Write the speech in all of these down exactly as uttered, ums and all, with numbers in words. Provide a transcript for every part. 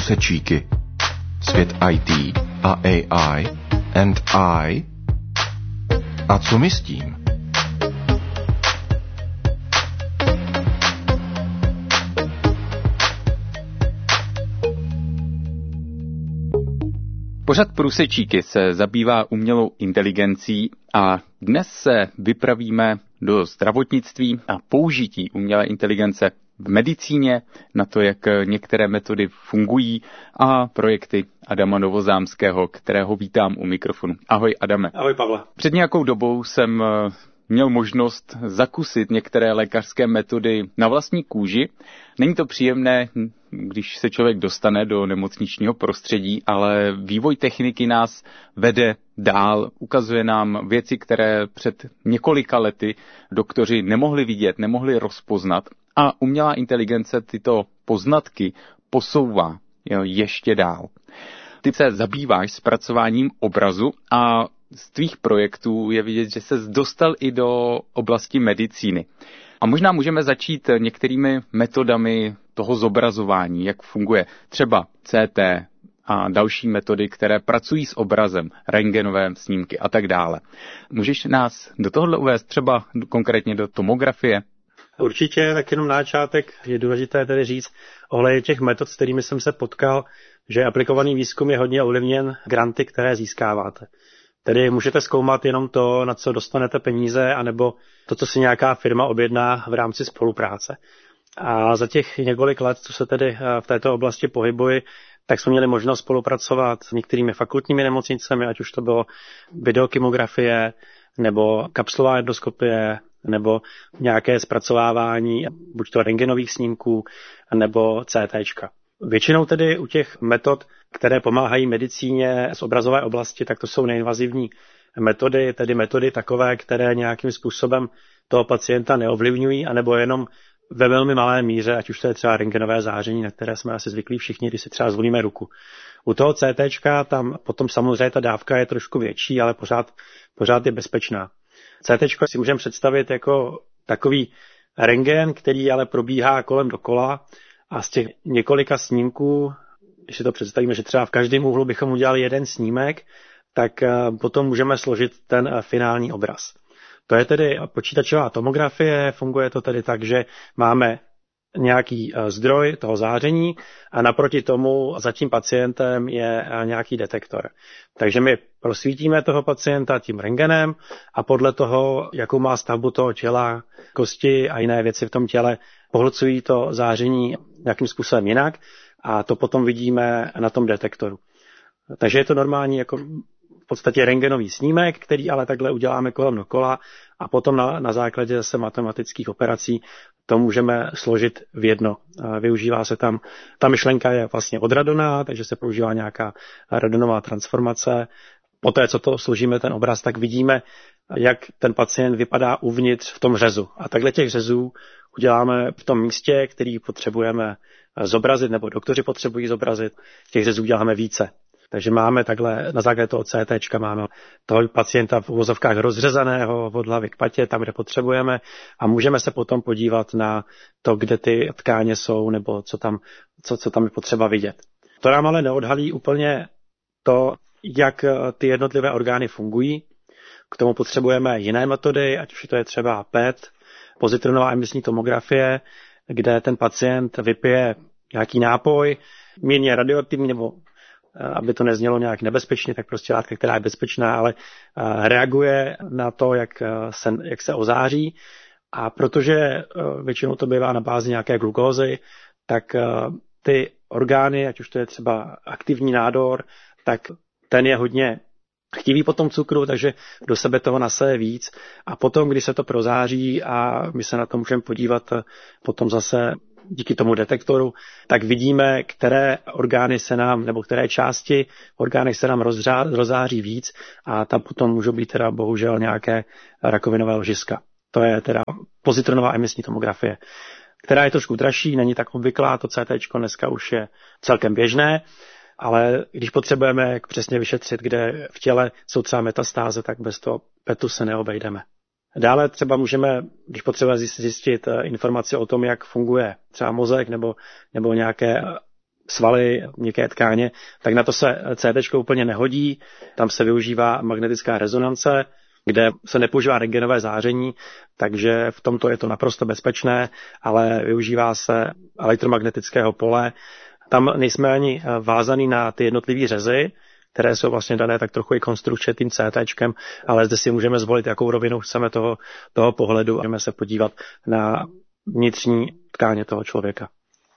průsečíky. Svět í té a á í and I. A co my s tím? Pořad Průsečíky se zabývá umělou inteligencí a dnes se vypravíme do zdravotnictví a použití umělé inteligence v medicíně, na to, jak některé metody fungují a projekty Adama Novozámského, kterého vítám u mikrofonu. Ahoj Adame. Ahoj Pavle. Před nějakou dobou jsem měl možnost zakusit některé lékařské metody na vlastní kůži. Není to příjemné, když se člověk dostane do nemocničního prostředí, ale vývoj techniky nás vede dál, ukazuje nám věci, které před několika lety doktoři nemohli vidět, nemohli rozpoznat a umělá inteligence tyto poznatky posouvá jo, ještě dál. Ty se zabýváš zpracováním obrazu a z tvých projektů je vidět, že ses dostal i do oblasti medicíny. A možná můžeme začít některými metodami toho zobrazování, jak funguje třeba C T a další metody, které pracují s obrazem, rentgenové snímky a tak dále. Můžeš nás do tohohle uvést třeba konkrétně do tomografie? Určitě, tak jenom na začátek je důležité tedy říct ohledně těch metod, s kterými jsem se potkal, že aplikovaný výzkum je hodně ovlivněn granty, které získáváte. Tedy můžete zkoumat jenom to, na co dostanete peníze, anebo to, co si nějaká firma objedná v rámci spolupráce. A za těch několik let, co se tedy v této oblasti pohybuji, tak jsme měli možnost spolupracovat s některými fakultními nemocnicemi, ať už to bylo videokymografie, nebo kapsulová endoskopie, nebo nějaké zpracovávání buď to rentgenových snímků, nebo C T čka. Většinou tedy u těch metod, které pomáhají medicíně z obrazové oblasti, tak to jsou neinvazivní metody, tedy metody takové, které nějakým způsobem toho pacienta neovlivňují, anebo jenom ve velmi malé míře, ať už to je třeba rentgenové záření, na které jsme asi zvyklí všichni, když si třeba zvolíme ruku. U toho C T čka tam potom samozřejmě ta dávka je trošku větší, ale pořád, pořád je bezpečná. C T čko si můžeme představit jako takový rentgen, který ale probíhá kolem dokola a z těch několika snímků, když si to představíme, že třeba v každém úhlu bychom udělali jeden snímek, tak potom můžeme složit ten finální obraz. To je tedy počítačová tomografie, funguje to tedy tak, že máme nějaký zdroj toho záření a naproti tomu za tím pacientem je nějaký detektor. Takže my prosvítíme toho pacienta tím rentgenem a podle toho, jakou má stavbu toho těla, kosti a jiné věci v tom těle, pohlcují to záření nějakým způsobem jinak a to potom vidíme na tom detektoru. Takže je to normální jako v podstatě rentgenový snímek, který ale takhle uděláme kolem dokola a potom na, na základě zase matematických operací to můžeme složit v jedno. Využívá se tam, ta myšlenka je vlastně od radona, takže se používá nějaká radonová transformace. Poté, co to složíme ten obraz, tak vidíme, jak ten pacient vypadá uvnitř v tom řezu. A takhle těch řezů uděláme v tom místě, který potřebujeme zobrazit, nebo doktoři potřebují zobrazit, těch řezů uděláme více. Takže máme takhle, na základě toho C T čka máme toho pacienta v uvozovkách rozřezaného od hlavy k patě, tam, kde potřebujeme a můžeme se potom podívat na to, kde ty tkáně jsou nebo co tam, co, co tam je potřeba vidět. To nám ale neodhalí úplně to, jak ty jednotlivé orgány fungují. K tomu potřebujeme jiné metody, ať už to je třeba P E T, pozitronová emisní tomografie, kde ten pacient vypije nějaký nápoj, mírně radioaktivní nebo aby to neznělo nějak nebezpečně, tak prostě látka, která je bezpečná, ale reaguje na to, jak se, jak se ozáří. A protože většinou to bývá na bázi nějaké glukózy, tak ty orgány, ať už to je třeba aktivní nádor, tak ten je hodně chtivý po tom cukru, takže do sebe toho naseje víc. A potom, když se to prozáří a my se na to můžeme podívat potom zase díky tomu detektoru, tak vidíme, které orgány se nám, nebo které části v orgánech se nám rozřá, rozáří víc a tam potom můžou být teda bohužel nějaké rakovinové ložiska. To je teda pozitronová emisní tomografie, která je trošku dražší, není tak obvyklá, to C T čko dneska už je celkem běžné, ale když potřebujeme jak přesně vyšetřit, kde v těle jsou třeba metastáze, tak bez toho P E T u se neobejdeme. Dále třeba můžeme, když potřebujeme zjistit informace o tom, jak funguje třeba mozek nebo, nebo nějaké svaly, měkké tkáně, tak na to se C T úplně nehodí. Tam se využívá magnetická rezonance, kde se nepoužívá rentgenové záření, takže v tomto je to naprosto bezpečné, ale využívá se elektromagnetického pole. Tam nejsme ani vázaný na ty jednotlivé řezy, které jsou vlastně dané tak trochu i konstrukčně tím CTčkem, ale zde si můžeme zvolit, jakou rovinu chceme toho, toho pohledu a můžeme se podívat na vnitřní tkáně toho člověka.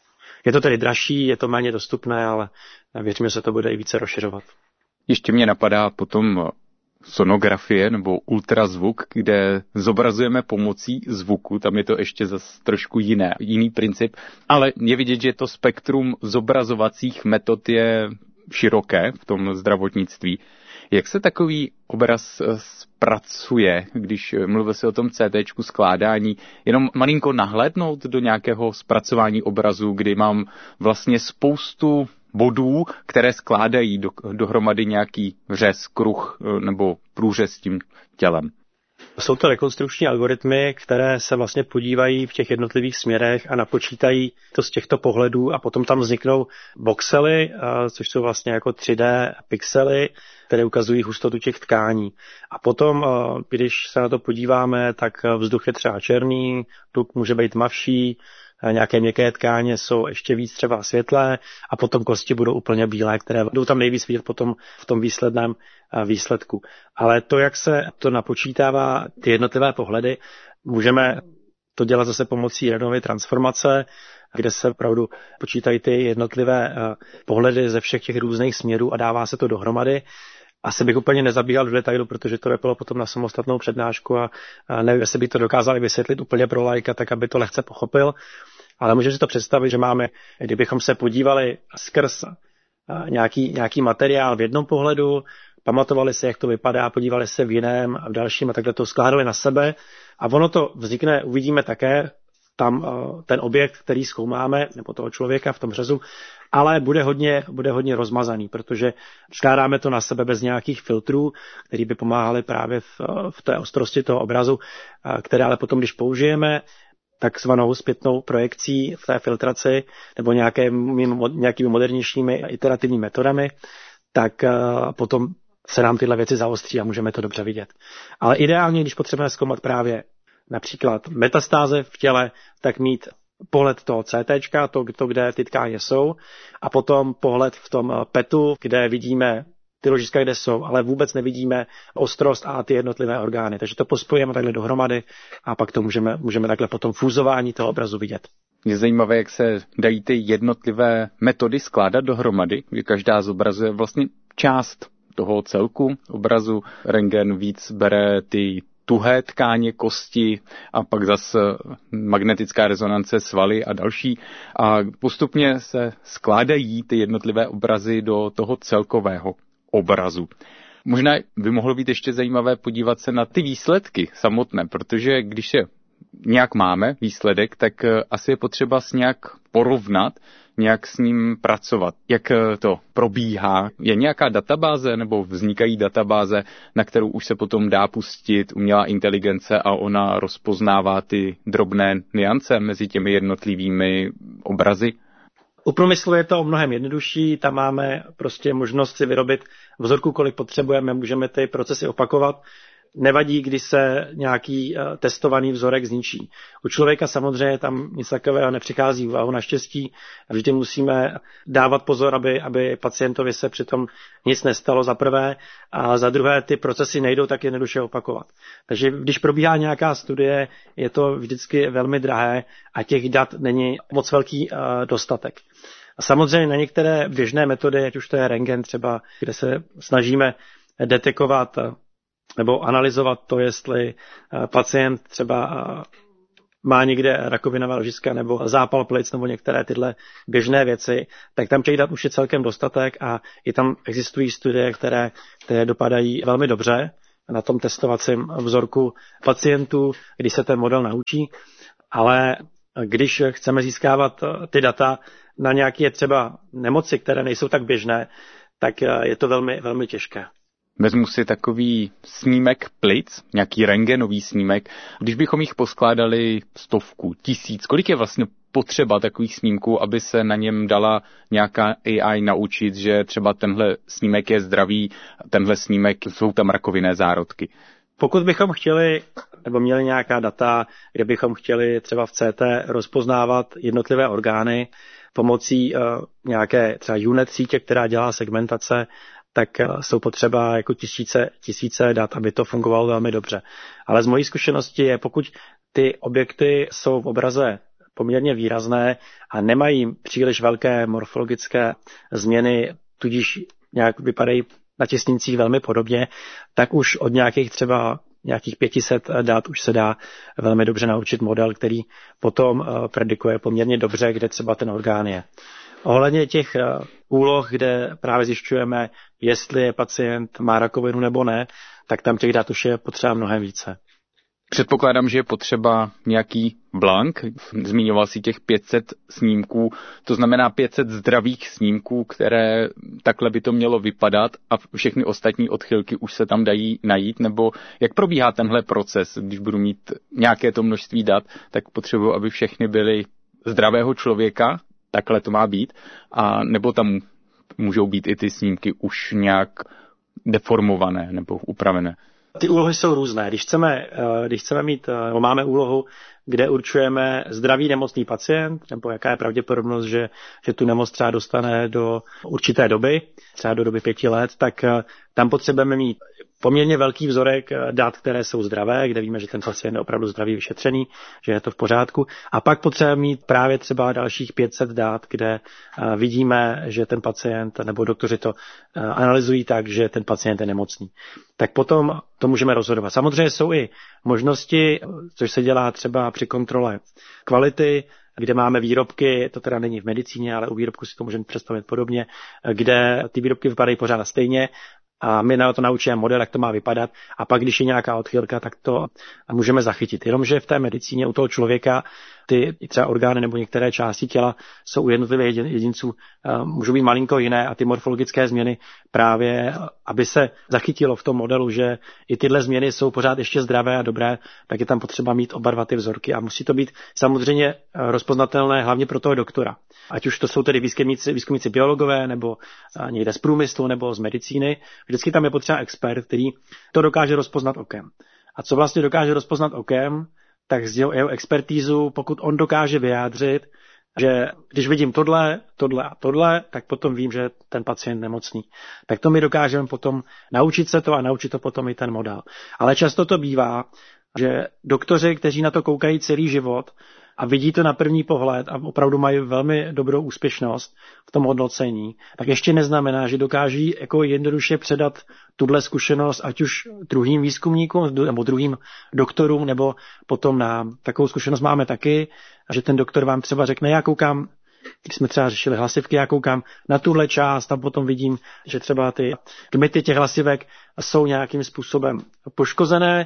Je to tedy dražší, je to méně dostupné, ale věřím, že se to bude i více rozšiřovat. Ještě mě napadá potom sonografie nebo ultrazvuk, kde zobrazujeme pomocí zvuku, tam je to ještě zase trošku jiné, jiný princip, ale je vidět, že to spektrum zobrazovacích metod je široké v tom zdravotnictví. Jak se takový obraz zpracuje, když mluvil se o tom CTčku skládání, jenom malinko nahlédnout do nějakého zpracování obrazu, kdy mám vlastně spoustu bodů, které skládají do, dohromady nějaký řez, kruh nebo průřez s tím tělem. Jsou to rekonstrukční algoritmy, které se vlastně podívají v těch jednotlivých směrech a napočítají to z těchto pohledů a potom tam vzniknou voxely, což jsou vlastně jako tři dé pixely, které ukazují hustotu těch tkání. A potom, když se na to podíváme, tak vzduch je třeba černý, tuk může být tmavší, nějaké měkké tkáně jsou ještě víc třeba světlé a potom kosti budou úplně bílé, které budou tam nejvíc vidět potom v tom výsledném výsledku. Ale to, jak se to napočítává, ty jednotlivé pohledy, můžeme to dělat zase pomocí Radonovy transformace, kde se opravdu počítají ty jednotlivé pohledy ze všech těch různých směrů a dává se to dohromady. Asi bych úplně nezabíhal do detailu, protože to bylo potom na samostatnou přednášku a nevím, jestli bych to dokázali vysvětlit úplně pro laika, tak aby to lehce pochopil. Ale můžeme si to představit, že máme, kdybychom se podívali skrz nějaký, nějaký materiál v jednom pohledu, pamatovali se, jak to vypadá, podívali se v jiném a v dalším a takhle to skládali na sebe. A ono to vznikne, uvidíme také tam ten objekt, který zkoumáme, nebo toho člověka v tom řezu, ale bude hodně, bude hodně rozmazaný, protože skládáme to na sebe bez nějakých filtrů, které by pomáhaly právě v, v té ostrosti toho obrazu, které ale potom, když použijeme takzvanou zpětnou projekcí v té filtraci nebo nějaké, nějakými modernějšími iterativními metodami, tak potom se nám tyhle věci zaostří a můžeme to dobře vidět. Ale ideálně, když potřebujeme zkoumat právě například metastáze v těle, tak mít pohled toho CTčka, to, to, kde ty tkáně jsou, a potom pohled v tom petu, kde vidíme ty ložiska, kde jsou, ale vůbec nevidíme ostrost a ty jednotlivé orgány. Takže to pospojíme takhle dohromady a pak to můžeme, můžeme takhle potom fúzování toho obrazu vidět. Je zajímavé, jak se dají ty jednotlivé metody skládat dohromady, kdy každá zobrazuje vlastně část toho celku obrazu. Rentgen víc bere ty tuhé tkáně, kosti a pak zase magnetická rezonance, svaly a další. A postupně se skládají ty jednotlivé obrazy do toho celkového obrazu. Možná by mohlo být ještě zajímavé podívat se na ty výsledky samotné, protože když se nějak máme výsledek, tak asi je potřeba s nějak porovnat, nějak s ním pracovat. Jak to probíhá? Je nějaká databáze nebo vznikají databáze, na kterou už se potom dá pustit umělá inteligence a ona rozpoznává ty drobné nuance mezi těmi jednotlivými obrazy? U průmyslu je to o mnohem jednodušší, tam máme prostě možnost si vyrobit vzorku, kolik potřebujeme, můžeme ty procesy opakovat. Nevadí, když se nějaký testovaný vzorek zničí. U člověka samozřejmě tam nic takového nepřichází v úvahu naštěstí. Vždy musíme dávat pozor, aby, aby pacientovi se přitom nic nestalo za prvé a za druhé ty procesy nejdou tak jednoduše opakovat. Takže když probíhá nějaká studie, je to vždycky velmi drahé a těch dat není moc velký uh, dostatek. A samozřejmě na některé běžné metody, ať už to je rentgen třeba, kde se snažíme detekovat nebo analyzovat to, jestli pacient třeba má někde rakovinové ložiska nebo zápal plic nebo některé tyhle běžné věci, tak tam těch dat už je celkem dostatek a i tam existují studie, které, které dopadají velmi dobře na tom testovacím vzorku pacientů, když se ten model naučí, ale když chceme získávat ty data na nějaké třeba nemoci, které nejsou tak běžné, tak je to velmi, velmi těžké. Vezmu si takový snímek plic, nějaký rentgenový snímek. Když bychom jich poskládali stovku, tisíc, kolik je vlastně potřeba takových snímků, aby se na něm dala nějaká A I naučit, že třeba tenhle snímek je zdravý, tenhle snímek jsou tam rakovinné zárodky? Pokud bychom chtěli, nebo měli nějaká data, kde bychom chtěli třeba v C T rozpoznávat jednotlivé orgány pomocí uh, nějaké třeba UNet sítě, která dělá segmentace, tak uh, jsou potřeba jako tisíce, tisíce dat, aby to fungovalo velmi dobře. Ale z mojí zkušenosti je, pokud ty objekty jsou v obraze poměrně výrazné a nemají příliš velké morfologické změny, tudíž nějak vypadají na těch snímcích velmi podobně, tak už od nějakých třeba nějakých pět set dat už se dá velmi dobře naučit model, který potom predikuje poměrně dobře, kde třeba ten orgán je. Ohledně těch úloh, kde právě zjišťujeme, jestli pacient má rakovinu nebo ne, tak tam těch dat už je potřeba mnohem více. Předpokládám, že je potřeba nějaký blank, zmiňoval si těch pět set snímků, to znamená pět set zdravých snímků, které takhle by to mělo vypadat a všechny ostatní odchylky už se tam dají najít, nebo jak probíhá tenhle proces, když budu mít nějaké to množství dat, tak potřebuji, aby všechny byly zdravého člověka, takhle to má být, a nebo tam můžou být i ty snímky už nějak deformované nebo upravené. Ty úlohy jsou různé. Když chceme, když chceme mít, nebo máme úlohu, kde určujeme zdravý nemocný pacient, nebo jaká je pravděpodobnost, že, že tu nemoc třeba dostane do určité doby, třeba do doby pěti let, tak tam potřebujeme mít poměrně velký vzorek dat, které jsou zdravé, kde víme, že ten pacient je opravdu zdravý, vyšetřený, že je to v pořádku. A pak potřebujeme mít právě třeba dalších pět set dat, kde vidíme, že ten pacient, nebo doktoři to analyzují tak, že ten pacient je nemocný. Tak potom to můžeme rozhodovat. Samozřejmě jsou i možnosti, což se dělá třeba při kontrole kvality, kde máme výrobky, to teda není v medicíně, ale u výrobku si to můžeme představit podobně, kde ty výrobky vypadají pořád stejně a my na to naučíme model, jak to má vypadat a pak, když je nějaká odchylka, tak to můžeme zachytit. Jenomže v té medicíně u toho člověka ty třeba orgány nebo některé části těla jsou u jednotlivých jedinců, můžou být malinko jiné a ty morfologické změny právě, aby se zachytilo v tom modelu, že i tyhle změny jsou pořád ještě zdravé a dobré, tak je tam potřeba mít oba dva ty vzorky a musí to být samozřejmě rozpoznatelné hlavně pro toho doktora. Ať už to jsou tedy výzkumníci, výzkumníci biologové nebo někde z průmyslu nebo z medicíny, vždycky tam je potřeba expert, který to dokáže rozpoznat okem. A co vlastně dokáže rozpoznat okem, tak z jeho expertízu, pokud on dokáže vyjádřit, že když vidím tohle, tohle a tohle, tak potom vím, že ten pacient je nemocný. Tak to my dokážeme potom naučit se to a naučit to potom i ten model. Ale často to bývá, že doktoři, kteří na to koukají celý život a vidí to na první pohled a opravdu mají velmi dobrou úspěšnost v tom hodnocení, tak ještě neznamená, že dokáží jako jednoduše předat tuhle zkušenost ať už druhým výzkumníkům nebo druhým doktorům, nebo potom na takovou zkušenost máme taky, že ten doktor vám třeba řekne, já koukám, když jsme třeba řešili hlasivky, já koukám na tuhle část a potom vidím, že třeba ty kmity těch hlasivek jsou nějakým způsobem poškozené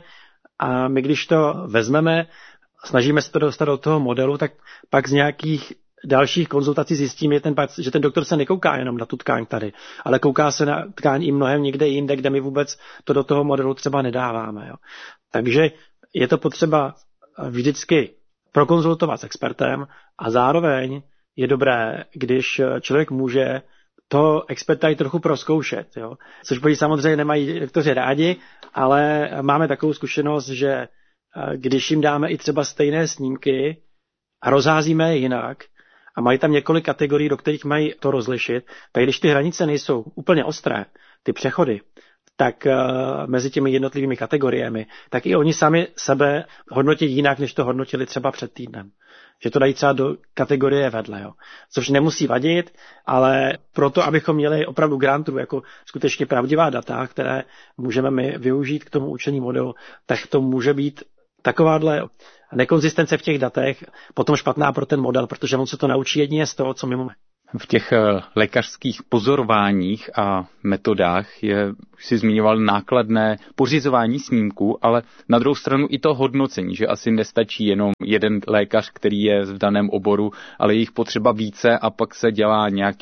a my když to vezmeme, snažíme se to dostat do toho modelu, tak pak z nějakých dalších konzultací zjistíme, že ten, že ten doktor se nekouká jenom na tu tkáň tady, ale kouká se na tkáň i mnohem někde jinde, kde my vůbec to do toho modelu třeba nedáváme. Jo. Takže je to potřeba vždycky prokonzultovat s expertem a zároveň je dobré, když člověk může toho experta i trochu prozkoušet. Jo. Což prý samozřejmě nemají doktoři rádi, ale máme takovou zkušenost, že když jim dáme i třeba stejné snímky a rozházíme je jinak a mají tam několik kategorií, do kterých mají to rozlišit, tak když ty hranice nejsou úplně ostré, ty přechody, tak uh, mezi těmi jednotlivými kategoriemi, tak i oni sami sebe hodnotí jinak, než to hodnotili třeba před týdnem. Že to dají třeba do kategorie vedle. Jo. Což nemusí vadit, ale proto, abychom měli opravdu grantů jako skutečně pravdivá data, které můžeme my využít k tomu učení modelu, tak to může být takováhle nekonzistence v těch datech potom špatná pro ten model, protože on se to naučí jedině z toho, co my máme. V těch lékařských pozorováních a metodách je, už si zmiňoval, nákladné pořizování snímků, ale na druhou stranu i to hodnocení, že asi nestačí jenom jeden lékař, který je v daném oboru, ale je jich potřeba více a pak se dělá nějaký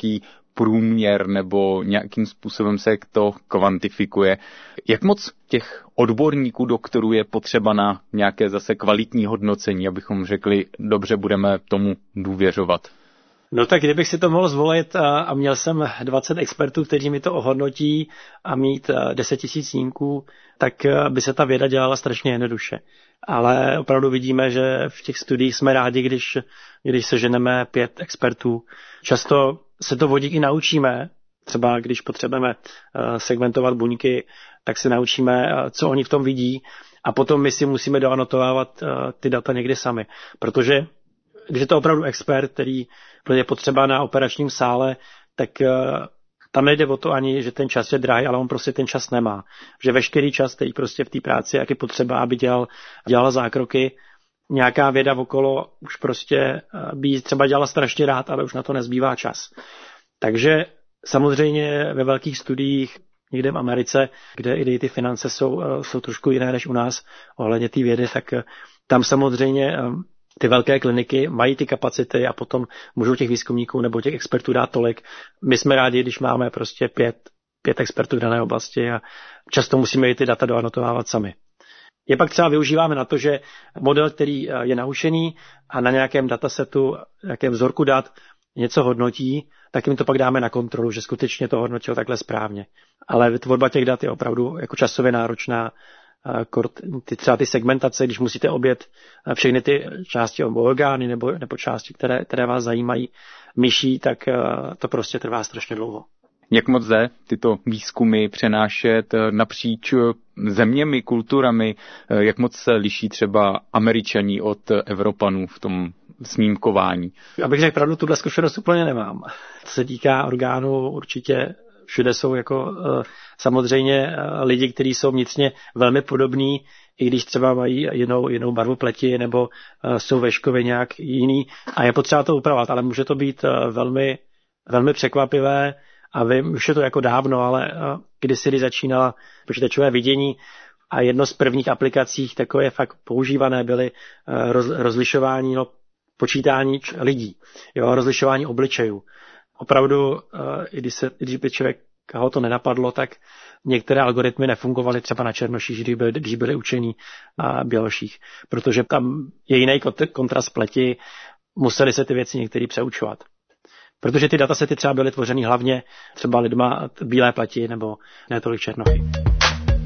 průměr nebo nějakým způsobem se to kvantifikuje. Jak moc těch odborníků, doktorů je potřeba na nějaké zase kvalitní hodnocení, abychom řekli, dobře, budeme tomu důvěřovat? No tak kdybych si to mohl zvolit a, a měl jsem dvacet expertů, kteří mi to ohodnotí a mít deset tisíc snímků, tak by se ta věda dělala strašně jednoduše. Ale opravdu vidíme, že v těch studiích jsme rádi, když, když seženeme pět expertů. Často se to vodík i naučíme, třeba když potřebujeme segmentovat buňky, tak se naučíme, co oni v tom vidí a potom my si musíme doanotovávat ty data někde sami. Protože když je to opravdu expert, který je potřeba na operačním sále, tak tam nejde o to ani, že ten čas je drahý, ale on prostě ten čas nemá. Že veškerý čas, který prostě v té práci, jak je potřeba, aby dělal, dělal zákroky, nějaká věda okolo už prostě by třeba dělala strašně rád, ale už na to nezbývá čas. Takže samozřejmě ve velkých studiích někde v Americe, kde i ty finance jsou, jsou trošku jiné než u nás ohledně té vědy, tak tam samozřejmě ty velké kliniky mají ty kapacity a potom můžou těch výzkumníků nebo těch expertů dát tolik. My jsme rádi, když máme prostě pět, pět expertů v dané oblasti a často musíme i ty data doanotovávat sami. Je pak třeba využíváme na to, že model, který je naučený a na nějakém datasetu, nějakém vzorku dat něco hodnotí, tak jim to pak dáme na kontrolu, že skutečně to hodnotil takhle správně. Ale tvorba těch dat je opravdu jako časově náročná. Ty, třeba ty segmentace, když musíte objet všechny ty části orgány nebo, nebo části, které, které vás zajímají myší, tak to prostě trvá strašně dlouho. Jak moc jde tyto výzkumy přenášet napříč zeměmi, kulturami? Jak moc se liší třeba Američaní od Evropanů v tom snímkování? Abych řekl pravdu, tuhle zkušenost úplně nemám. Co se týká orgánů, určitě všude jsou jako samozřejmě lidi, kteří jsou vnitřně velmi podobní, i když třeba mají jinou, jinou barvu pleti nebo jsou veškově nějak jiný a je potřeba to upravovat, ale může to být velmi, velmi překvapivé a vím, už je to jako dávno, ale kdysi když začínala počítačové vidění a jedno z prvních aplikací takové fakt používané byly roz, rozlišování, no, počítání lidí, jo, rozlišování obličejů. Opravdu, i když, se, když by člověk ho to nenapadlo, tak některé algoritmy nefungovaly třeba na černoších, když byly, když byly učení a běloších, protože tam je jiný kontrast pleti, museli se ty věci některý přeučovat. Protože ty datasety třeba byly tvořeny hlavně třeba lidma bílé pleti nebo ne tolik černochy.